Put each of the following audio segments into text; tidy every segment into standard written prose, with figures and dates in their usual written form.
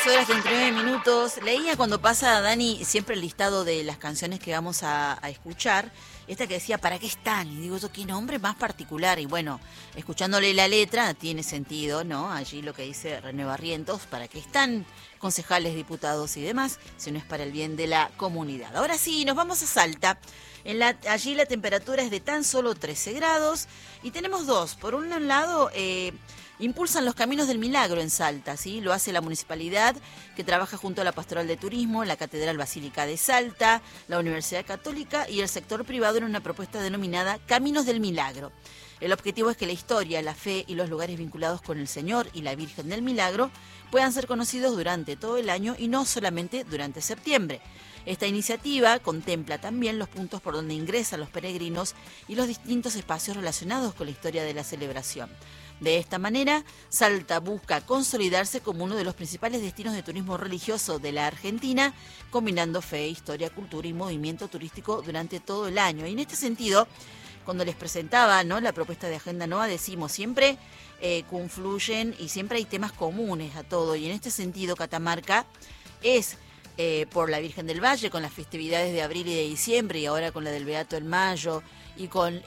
Horas 39 minutos. Leía cuando pasa, Dani, siempre el listado de las canciones que vamos a escuchar. Esta que decía, ¿para qué están? Y digo yo, qué nombre más particular. Y bueno, escuchándole la letra, tiene sentido, ¿no? Allí lo que dice René Barrientos, ¿para qué están concejales, diputados y demás? Si no es para el bien de la comunidad. Ahora sí, nos vamos a Salta. Allí la temperatura es de tan solo 13 grados. Y tenemos dos. Por un lado, impulsan los Caminos del Milagro en Salta, ¿sí? Lo hace la municipalidad, que trabaja junto a la Pastoral de Turismo, la Catedral Basílica de Salta, la Universidad Católica y el sector privado en una propuesta denominada Caminos del Milagro. El objetivo es que la historia, la fe y los lugares vinculados con el Señor y la Virgen del Milagro puedan ser conocidos durante todo el año y no solamente durante septiembre. Esta iniciativa contempla también los puntos por donde ingresan los peregrinos y los distintos espacios relacionados con la historia de la celebración. De esta manera, Salta busca consolidarse como uno de los principales destinos de turismo religioso de la Argentina, combinando fe, historia, cultura y movimiento turístico durante todo el año. Y en este sentido, cuando les presentaba, ¿no?, la propuesta de Agenda NOA, decimos siempre confluyen y siempre hay temas comunes a todo. Y en este sentido, Catamarca es por la Virgen del Valle, con las festividades de abril y de diciembre, y ahora con la del Beato en mayo, y con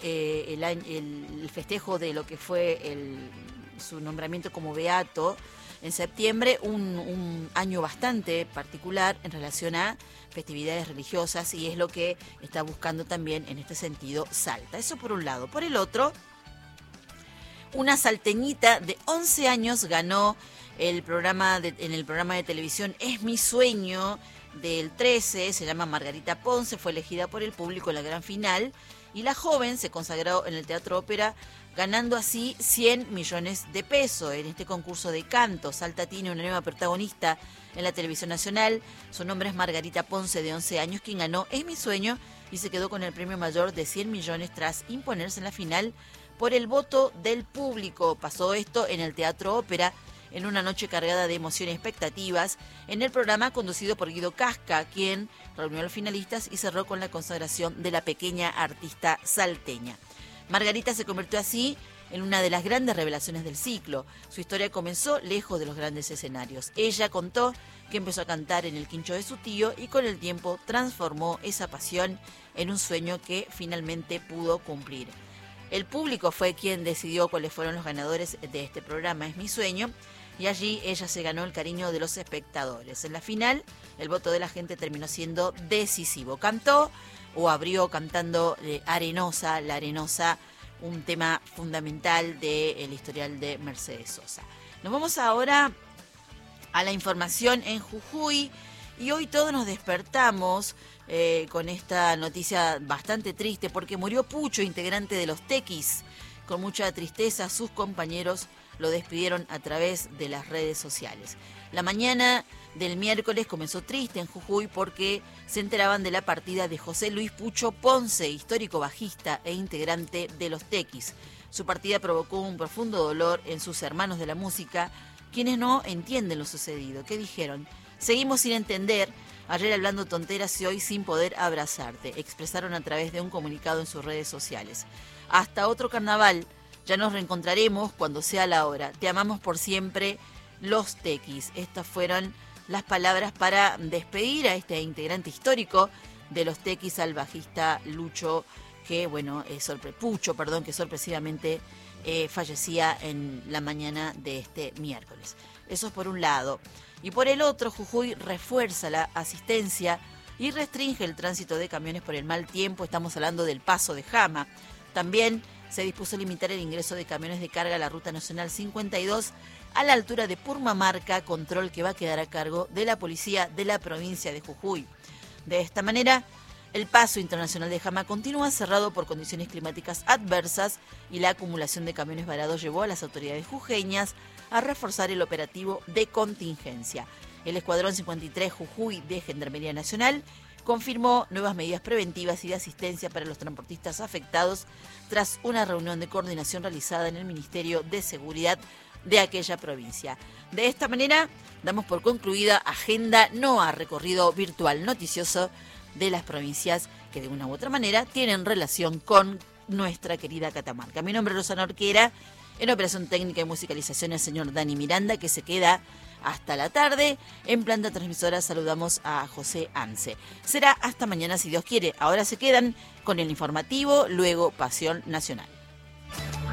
el festejo de lo que fue su nombramiento como Beato en septiembre, un año bastante particular en relación a festividades religiosas, y es lo que está buscando también en este sentido Salta. Eso por un lado. Por el otro, una salteñita de 11 años ganó en el programa de televisión Es mi sueño del 13, se llama Margarita Ponce, fue elegida por el público en la gran final, y la joven se consagró en el Teatro Ópera, ganando así 100 millones de pesos en este concurso de canto. Salta tiene una nueva protagonista en la televisión nacional, su nombre es Margarita Ponce, de 11 años, quien ganó Es mi sueño y se quedó con el premio mayor de 100 millones tras imponerse en la final por el voto del público. Pasó esto en el Teatro Ópera, en una noche cargada de emoción y expectativas, en el programa conducido por Guido Casca, quien reunió a los finalistas y cerró con la consagración de la pequeña artista salteña. Margarita se convirtió así en una de las grandes revelaciones del ciclo. Su historia comenzó lejos de los grandes escenarios. Ella contó que empezó a cantar en el quincho de su tío y con el tiempo transformó esa pasión en un sueño que finalmente pudo cumplir. El público fue quien decidió cuáles fueron los ganadores de este programa Es mi sueño, y allí ella se ganó el cariño de los espectadores. En la final, el voto de la gente terminó siendo decisivo. Cantó o abrió cantando Arenosa, la Arenosa, un tema fundamental del historial de Mercedes Sosa. Nos vamos ahora a la información en Jujuy, y hoy todos nos despertamos con esta noticia bastante triste, porque murió Pucho, integrante de los Tequis. Con mucha tristeza, sus compañeros lo despidieron a través de las redes sociales. La mañana del miércoles comenzó triste en Jujuy porque se enteraban de la partida de José Luis Pucho Ponce, histórico bajista e integrante de los Tequis. Su partida provocó un profundo dolor en sus hermanos de la música, quienes no entienden lo sucedido. ¿Qué dijeron? Seguimos sin entender, ayer hablando tonteras y hoy sin poder abrazarte, expresaron a través de un comunicado en sus redes sociales. Hasta otro carnaval, ya nos reencontraremos cuando sea la hora. Te amamos por siempre, los Tequis. Estas fueron las palabras para despedir a este integrante histórico de los Tequis, al bajista Lucho, que Pucho, que sorpresivamente fallecía en la mañana de este miércoles. Eso es por un lado. Y por el otro, Jujuy refuerza la asistencia y restringe el tránsito de camiones por el mal tiempo. Estamos hablando del Paso de Jama. También se dispuso a limitar el ingreso de camiones de carga a la Ruta Nacional 52 a la altura de Purmamarca, control que va a quedar a cargo de la policía de la provincia de Jujuy. De esta manera, el paso internacional de Jama continúa cerrado por condiciones climáticas adversas, y la acumulación de camiones varados llevó a las autoridades jujeñas a reforzar el operativo de contingencia. El Escuadrón 53 Jujuy de Gendarmería Nacional confirmó nuevas medidas preventivas y de asistencia para los transportistas afectados tras una reunión de coordinación realizada en el Ministerio de Seguridad de aquella provincia. De esta manera, damos por concluida Agenda NOA, recorrido virtual noticioso de las provincias que de una u otra manera tienen relación con nuestra querida Catamarca. Mi nombre es Rosana Orquera, en operación técnica y musicalización el señor Dani Miranda, que se queda hasta la tarde. En planta transmisora saludamos a José Anse. Será hasta mañana si Dios quiere. Ahora se quedan con el informativo, luego Pasión Nacional.